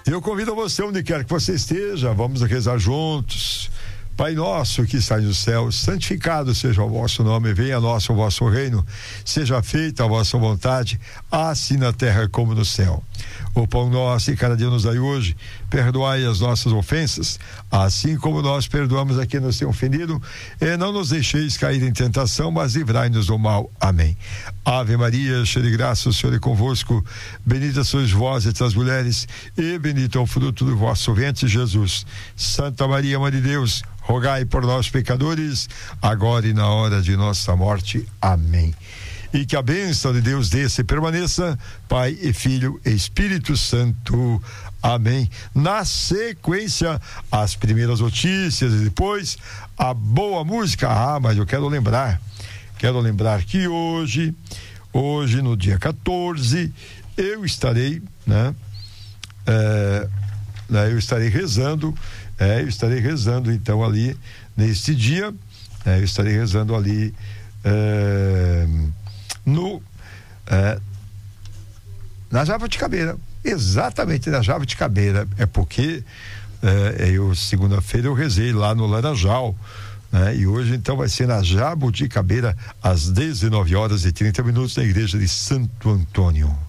Eu convido você, onde quer que você esteja, vamos rezar juntos. Pai nosso que está no céu, santificado seja o vosso nome, venha a nós o vosso reino, seja feita a vossa vontade, assim na terra como no céu. O pão nosso e cada dia nos dai hoje, perdoai as nossas ofensas, assim como nós perdoamos a quem nos tem ofendido, e não nos deixeis cair em tentação, mas livrai-nos do mal. Amém. Ave Maria, cheia de graça, o Senhor é convosco, bendita sois vós entre as mulheres, e bendito é o fruto do vosso ventre, Jesus. Santa Maria, Mãe de Deus, rogai por nós pecadores, agora e na hora de nossa morte. Amém. E que a bênção de Deus desça e permaneça, Pai e Filho e Espírito Santo. Amém. Na sequência, as primeiras notícias e depois a boa música. Mas eu quero lembrar que hoje no dia 14, eu estarei, eu estarei rezando então ali neste dia, eu estarei rezando ali na Jabuticabeira, exatamente na Jabuticabeira, porque segunda-feira eu rezei lá no Laranjal, e hoje então vai ser na Jabuticabeira às 19h30 na igreja de Santo Antônio.